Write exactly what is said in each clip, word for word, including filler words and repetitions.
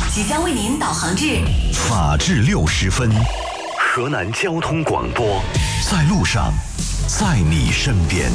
即将为您导航至法治六十分，河南交通广播，在路上，在你身边。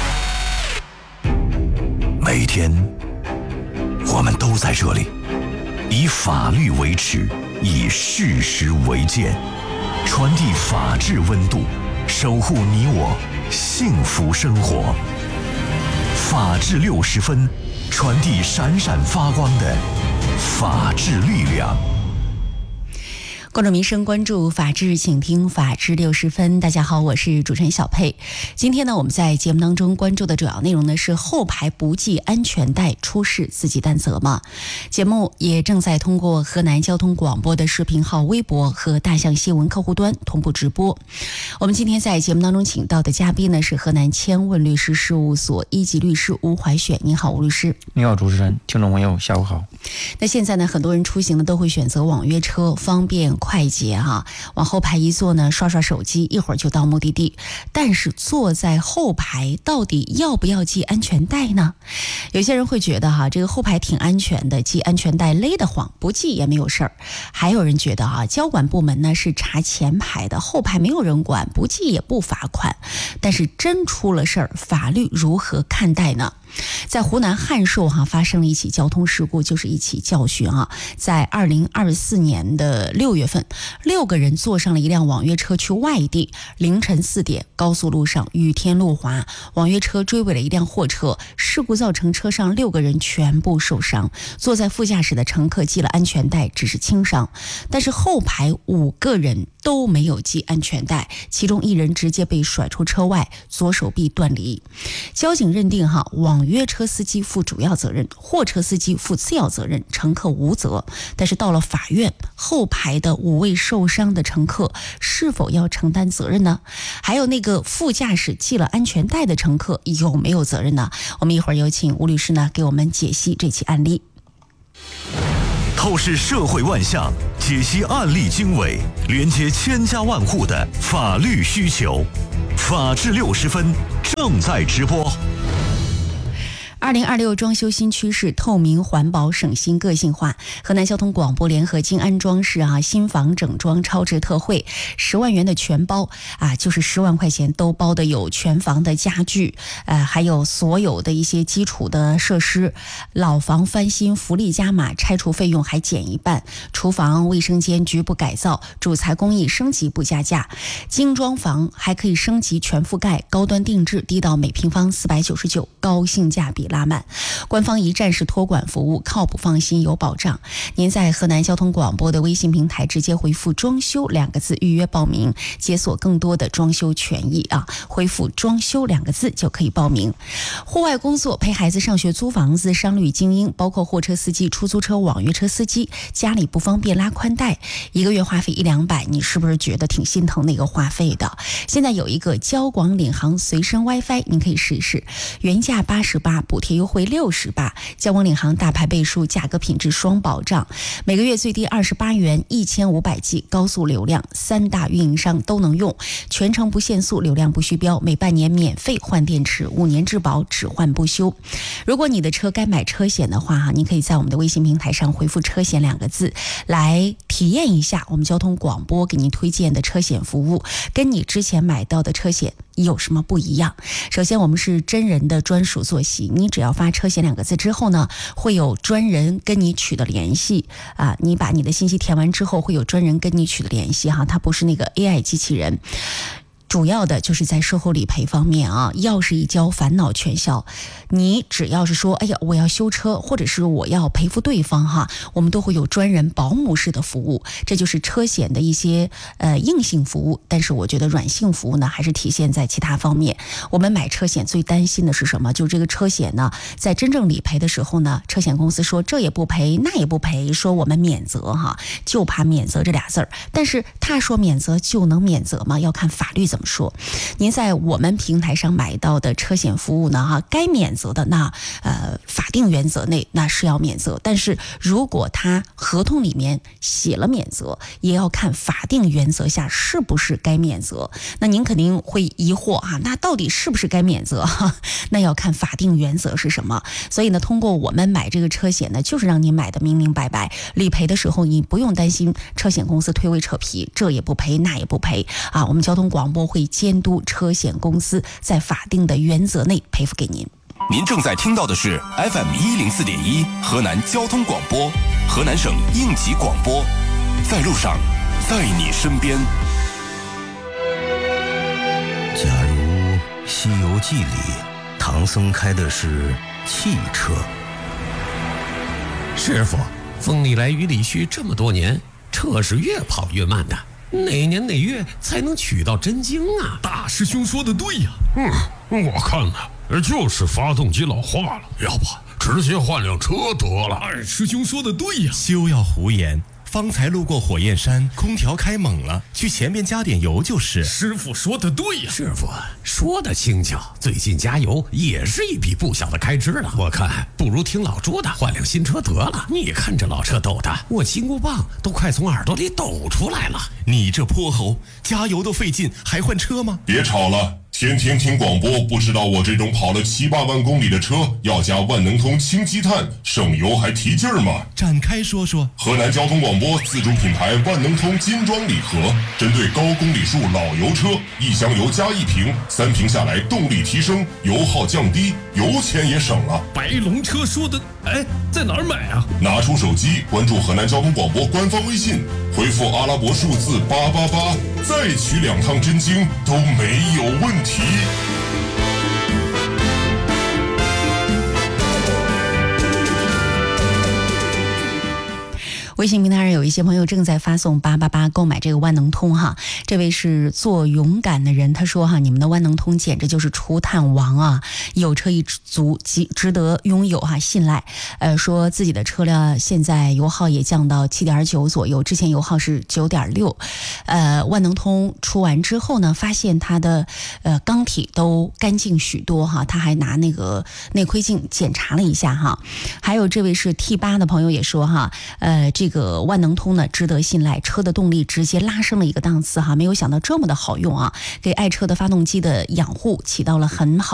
每天，我们都在这里，以法律为尺，以事实为鉴，传递法治温度，守护你我幸福生活。法治六十分，传递闪闪发光的法治力量。 关注民生，关注法治，请听法治六十分。大家好，我是主持人小佩。今天呢，我们在节目当中关注的主要内容呢是后排不系安全带出事自己担责吗？节目也正在通过河南交通广播的视频号、微博和大象新闻客户端同步直播。我们今天在节目当中请到的嘉宾呢是河南千问律师事务所一级律师吴怀选。你好，吴律师。 你好，主持人，听众朋友，下午好。 那现在呢，很多人出行呢都会选择网约车，方便快捷哈，往后排一坐呢，刷刷手机，一会儿就到目的地。但是坐在后排到底要不要系安全带呢？有些人会觉得哈，这个后排挺安全的，系安全带勒得慌，不系也没有事儿。还有人觉得哈，交管部门呢是查前排的，后排没有人管，不系也不罚款。但是真出了事儿，法律如何看待呢？在湖南汉寿哈发生了一起交通事故，就是一起教训啊。在二零二四年的六月份，六个人坐上了一辆网约车去外地。凌晨四点，高速路上雨天路滑，网约车追尾了一辆货车，事故造成车上六个人全部受伤。坐在副驾驶的乘客系了安全带，只是轻伤，但是后排五个人都没有系安全带，其中一人直接被甩出车外，左手臂断离。交警认定哈，网约车司机负主要责任，货车司机负次要责任，乘客无责。但是到了法院，后排的五位受伤的乘客是否要承担责任呢？还有那个副驾驶系了安全带的乘客有没有责任呢？我们一会儿有请吴律师呢给我们解析这起案例。 透视社会万象，解析案例经纬，连接千家万户的法律需求。法治六十分正在直播。 二零二六装修新趋势，透明、环保、省心、个性化。河南交通广播联合金安装饰啊，新房整装超值特惠，十万元的全包啊，就是十万块钱都包的有全房的家具，呃，还有所有的一些基础的设施。老房翻新福利加码，拆除费用还减一半。厨房、卫生间局部改造，主材工艺升级不加价。精装房还可以升级全覆盖，高端定制，低到每平方四百九十九，高性价比拉满。官方一站式托管服务，靠谱放心有保障。您在河南交通广播的微信平台直接回复装修两个字预约报名，解锁更多的装修权益啊！回复装修两个字就可以报名。户外工作陪孩子上学租房子，商旅精英包括货车司机、出租车、网约车司机，家里不方便拉宽带，一个月话费一两百，你是不是觉得挺心疼那个话费的？现在有一个交广领航随身 WiFi， 您可以试一试，原价八十八，补贴优惠六十八，交广领航大牌倍数，价格品质双保障，每个月最低二十八元，一千五百 G 高速流量，三大运营商都能用，全程不限速，流量不虚标，每半年免费换电池，五年质保，只换不修。如果你的车该买车险的话，你可以在我们的微信平台上回复车险两个字，来体验一下我们交通广播给您推荐的车险服务，跟你之前买到的车险有什么不一样？首先，我们是真人的专属坐席，你只要发车险两个字之后呢，会有专人跟你取得联系啊。你把你的信息填完之后，会有专人跟你取得联系哈，它不是那个 A I 机器人。主要的就是在售后理赔方面啊，钥匙一交，烦恼全消。你只要是说，哎呀，我要修车，或者是我要赔付对方哈，我们都会有专人保姆式的服务。这就是车险的一些呃硬性服务，但是我觉得软性服务呢，还是体现在其他方面。我们买车险最担心的是什么？就是这个车险呢，在真正理赔的时候呢，车险公司说这也不赔，那也不赔，说我们免责哈，就怕免责这俩字儿。但是他说免责就能免责吗？要看法律怎么怎么说？您在我们平台上买到的车险服务呢，哈，该免责的那呃法定原则内那是要免责，但是如果他合同里面写了免责，也要看法定原则下是不是该免责。那您肯定会疑惑啊，那到底是不是该免责？那要看法定原则是什么。所以呢，通过我们买这个车险呢，就是让您买的明明白白，理赔的时候你不用担心车险公司推诿扯皮，这也不赔那也不赔啊。我们交通广播会监督车险公司在法定的原则内赔付给您。 您正在听到的是 F M 一零四点一河南交通广播，河南省应急广播，在路上，在你身边。 假如《西游记》里唐僧开的是汽车， 师傅，风里来雨里去这么多年，车是越跑越慢的，哪年哪月才能取到真经啊？ 大师兄说的对呀。 嗯，我看呢，就是发动机老化了，要不直接换辆车得了。 二师兄说的对呀。 休要胡言，方才路过火焰山，空调开猛了，去前面加点油就是。 师傅说的对呀。 师傅说的轻巧，最近加油也是一笔不小的开支了。我看不如听老朱的，换辆新车得了。你看这老车抖的，我金箍棒都快从耳朵里抖出来了。 你这泼猴，加油都费劲，还换车吗？ 别吵了，天天听广播，不知道我这种跑了七八万公里的车要加万能通氢积碳，省油还提劲儿吗？ 展开说说。 河南交通广播自主品牌万能通金装礼盒，针对高公里数老油车，一箱油加一瓶，三瓶下来动力提升，油耗降低，油钱也省了。 白龙车说的，哎，在哪儿买啊？ 拿出手机，关注河南交通广播官方微信，回复阿拉伯数字八八八，再取两趟真经都没有问题。 微信平台上有一些朋友正在发送八八八购买这个万能通哈，这位是做勇敢的人，他说哈，你们的万能通简直就是除碳王啊，有车一族值值得拥有哈，信赖。呃，说自己的车辆现在油耗也降到 七点九 左右，之前油耗是 九点六。呃，万能通出完之后呢，发现它的呃缸体都干净许多哈，他还拿那个内窥镜检查了一下哈。还有这位是 T 八 的朋友也说哈，呃这个万能通呢值得信赖，车的动力直接拉升了一个档次哈，没有想到这么的好用啊，给爱车的发动机的养护起到了很好